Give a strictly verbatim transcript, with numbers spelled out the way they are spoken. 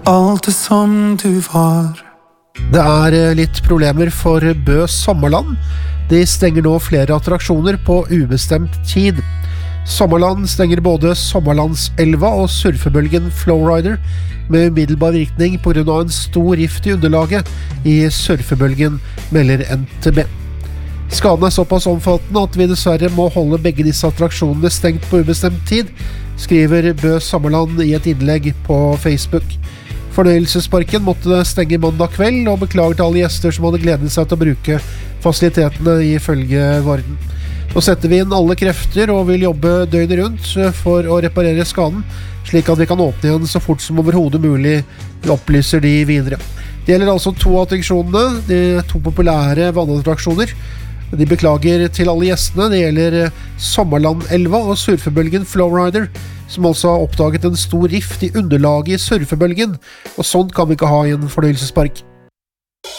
alt det som du var. Det er litt problemer for Bø Sommerland. De stenger nå flere attraksjoner på ubestemt tid. Sommerland stenger både Sommerlandselva og surfebølgen Flowrider med umiddelbar virkning på grunn av en stor rift i underlaget i surfebølgen, melder N T B. Skaden er såpass omfattende at vi dessverre må holde begge disse attraksjonene stengt på ubestemt tid, skriver Bø Sommerland i et innlegg på Facebook. Fornøyelsesparken måtte stenge mandag kveld og beklager til alle gjester som hadde gledet seg til å bruke fasilitetene ifølge Varden. Nå setter vi inn alle krefter og vil jobbe døgnet rundt for å reparere skaden, slik at vi kan åpne igjen så fort som overhodet mulig, opplyser de videre. Det gjelder altså to attraksjonene, de to populære vannattraksjoner. De beklager til alle gjestene, det gjelder Sommerlandelva og surfebølgen Flowrider, som altså har oppdaget en stor rift i underlaget i surfebølgen, og sånn kan vi ikke ha i en fornøyelsespark.